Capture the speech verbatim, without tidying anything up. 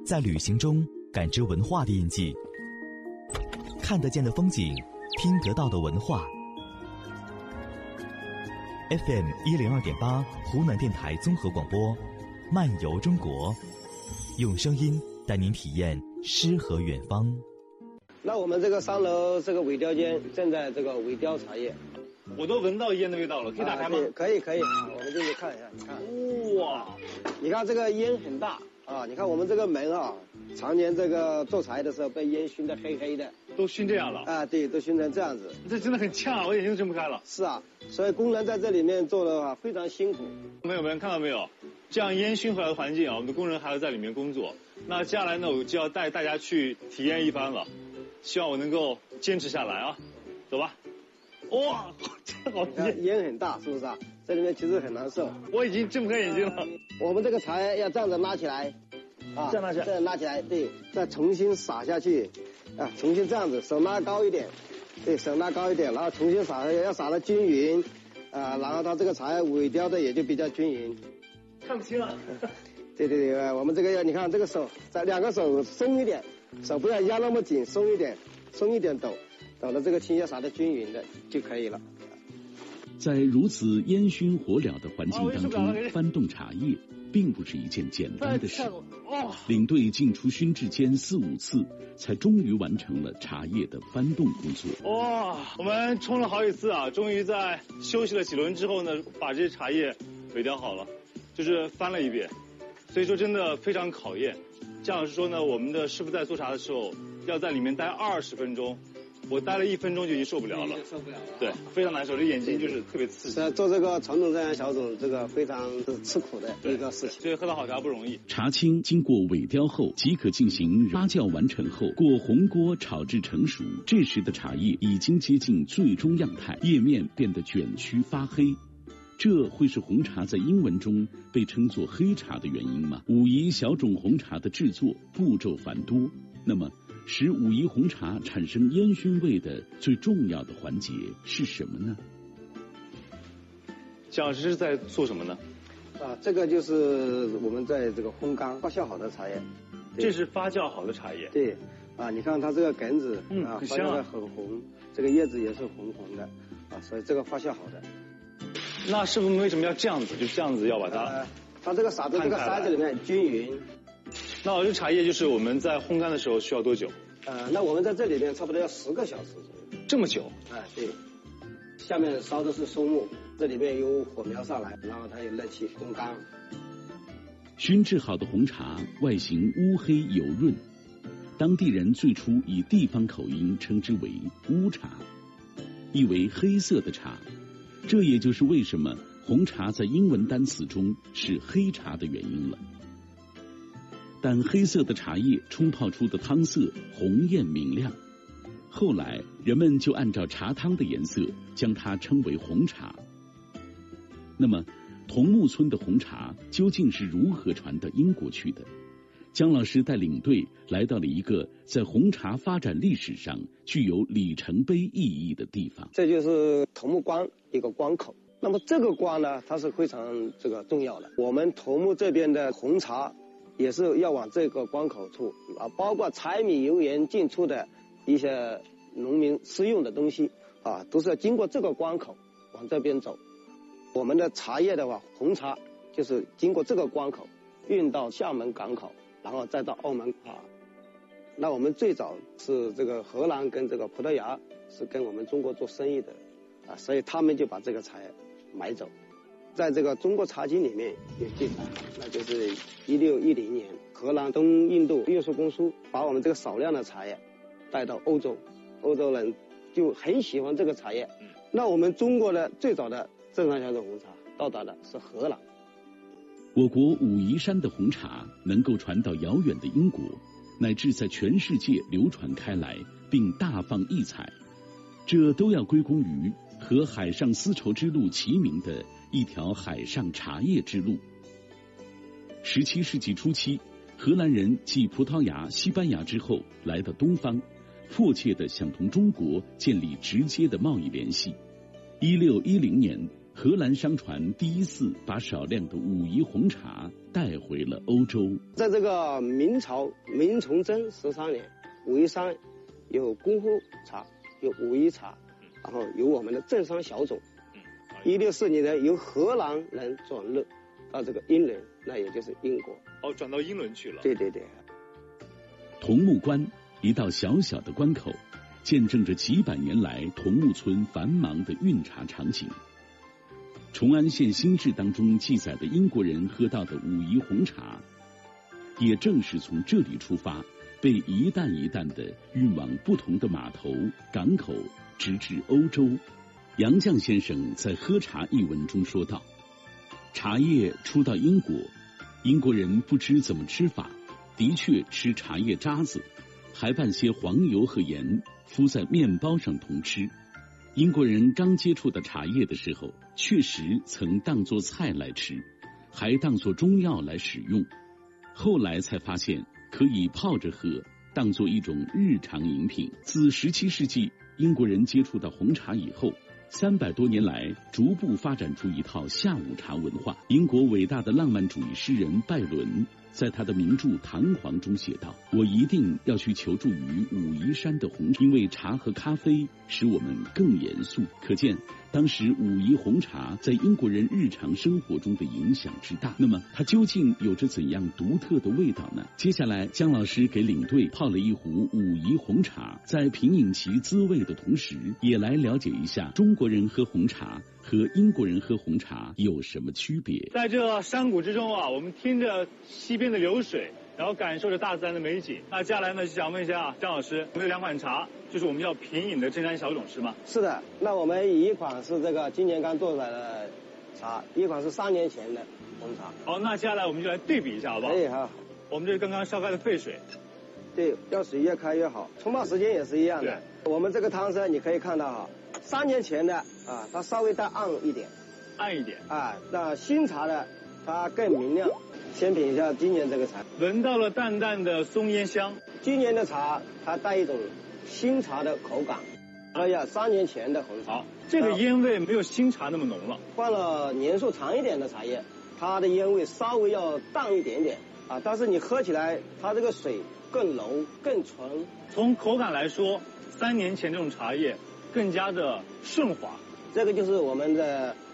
在旅行中感知文化的印记，看得见的风景，听得到的文化。F M 一零二点八，湖南电台综合广播，漫游中国，用声音带您体验诗和远方。 那我们这个三楼这个尾雕间正在这个尾雕茶叶， 我都闻到烟的味道了，可以打开吗？ 啊、可以可以，我们进去看一下，你看，哇，你看这个烟很大啊！你看我们这个门啊，常年这个做茶叶的时候被烟熏得黑黑的， 都熏这样了啊？对，都熏成这样子， 这真的很呛啊，我眼睛都睁不开了。 是啊，所以工人在这里面做的话非常辛苦。 朋友们看到没有？这样烟熏回来的环境啊，我们的工人还要在里面工作。那接下来呢，我就要带大家去体验一番了。希望我能够坚持下来啊，走吧。哇，这好烟，烟很大，是不是啊？这里面其实很难受。 我已经睁不开眼睛了。 我们这个茶叶要这样子拉起来，啊， 这样拉起来， 这样拉起来，对，再重新撒下去，啊，重新这样子，手拉高一点，对，手拉高一点，然后重新撒下去，要撒得均匀，啊，然后它这个茶叶尾雕的也就比较均匀。 看不清了。 对对对，我们这个要你看这个手，在两个手松一点。手不要压那么紧，松一点，松一点抖，抖了这个青叶撒的均匀的就可以了。 在如此烟熏火燎的环境当中翻动茶叶，并不是一件简单的事。领队进出熏制间四五次，才终于完成了茶叶的翻动工作。 哇，我们冲了好几次啊，终于在休息了几轮之后呢，把这些茶叶尾雕好了，就是翻了一遍，所以说真的非常考验。姜老师说呢，我们的师傅在做茶的时候要在里面待二十分钟，我待了一分钟就已经受不了了， 受不了了， 对，非常难受，这眼睛就是特别刺激。 做这个传统这样小种，这个非常吃苦的一个事情， 所以喝到好茶不容易。 茶青经过尾雕后，即可进行发酵，完成后过红锅炒制成熟。这时的茶叶已经接近最终样态，叶面变得卷曲发黑。这会是红茶在英文中被称作黑茶的原因吗？武夷小种红茶的制作步骤繁多，那么使武夷红茶产生烟熏味的最重要的环节是什么呢？ 姜老师是在做什么呢？ 啊，这个就是我们在这个烘干发酵好的茶叶。 这是发酵好的茶叶。 对，啊，你看它这个梗子， 嗯， 啊， 很香啊， 很红，这个叶子也是红红的，啊，所以这个发酵好的。 那师傅们为什么要这样子？就这样子要把它， 呃、它这个撒在这个筛子里面均匀。 那我这茶叶就是我们在烘干的时候需要多久？ 呃，那我们在这里面差不多要十个小时左右。 这么久？ 哎、呃，对。下面烧的是松木，这里面有火苗上来，然后它有热气烘干。 熏制好的红茶外形乌黑油润，当地人最初以地方口音称之为乌茶，意为黑色的茶。这也就是为什么红茶在英文单词中是黑茶的原因了。但黑色的茶叶冲泡出的汤色红艳明亮，后来人们就按照茶汤的颜色将它称为红茶。那么桐木村的红茶究竟是如何传到英国去的？姜老师带领队来到了一个在红茶发展历史上具有里程碑意义的地方。 这就是桐木关一个关口。那么这个关呢，它是非常这个重要的。我们桐木这边的红茶也是要往这个关口处啊，包括柴米油盐进出的一些农民私用的东西啊，都是要经过这个关口往这边走。我们的茶叶的话，红茶就是经过这个关口运到厦门港口，然后再到澳门啊。那我们最早是这个荷兰跟这个葡萄牙是跟我们中国做生意的啊，所以他们就把这个茶叶买走。在这个中国茶经里面有记载，那就是一六一零年，荷兰东印度运输公司把我们这个少量的茶叶带到欧洲，欧洲人就很喜欢这个茶叶。那我们中国的最早的正常小种红茶到达的是荷兰。 我国武夷山的红茶能够传到遥远的英国，乃至在全世界流传开来，并大放异彩，这都要归功于和海上丝绸之路齐名的一条海上茶叶之路。十七世纪初期，荷兰人继葡萄牙、西班牙之后来到东方，迫切地想同中国建立直接的贸易联系。一六一零年， 荷兰商船第一次把少量的武夷红茶带回了欧洲。 在这个明朝明崇祯十三年，武夷山有功夫茶，有武夷茶，然后有我们的镇商小种。一六四零年由荷兰人转入到这个英伦，那也就是英国。 哦，转到英伦去了。 对对对。 桐木关，一道小小的关口，见证着几百年来桐木村繁忙的运茶场景。崇安县新志当中记载的英国人喝到的武夷红茶，也正是从这里出发，被一担一担的运往不同的码头、港口，直至欧洲。杨绛先生在《喝茶》一文中说道：茶叶初到英国，英国人不知怎么吃法，的确吃茶叶渣子，还拌些黄油和盐，敷在面包上同吃。英国人刚接触到茶叶的时候，确实曾当作菜来吃，还当作中药来使用。后来才发现可以泡着喝，当作一种日常饮品。自十七世纪英国人接触到红茶以后，三百多年来逐步发展出一套下午茶文化。英国伟大的浪漫主义诗人拜伦在他的名著《弹簧》中写道：我一定要去求助于武夷山的红茶，因为茶和咖啡使我们更严肃。可见当时武夷红茶在英国人日常生活中的影响之大。那么它究竟有着怎样独特的味道呢？接下来姜老师给领队泡了一壶武夷红茶，在品饮其滋味的同时，也来了解一下中国人喝红茶和英国人喝红茶有什么区别。 在这山谷之中啊，我们听着溪边的流水，然后感受着大自然的美景。那接下来呢，想问一下姜老师，我们有两款茶，就是我们要品饮的镇山小种是吗？ 是的，那我们一款是这个今年刚做出来的茶，一款是三年前的红茶。 好，那接下来我们就来对比一下，好不好？ 哎，好。 我们这是刚刚烧开的沸水。 对，要水越开越好。冲泡时间也是一样的。我们这个汤色你可以看到哈，三年前的啊，它稍微再暗一点。 暗一点。 啊，那新茶的它更明亮。先品一下今年这个茶， 闻到了淡淡的松烟香。 今年的茶它带一种新茶的口感，哎呀，三年前的红茶。 好，这个烟味没有新茶那么浓了。 换了年数长一点的茶叶，它的烟味稍微要淡一点点啊，但是你喝起来，它这个水更浓更纯。 从口感来说，三年前这种茶叶更加的顺滑。 这个就是我们的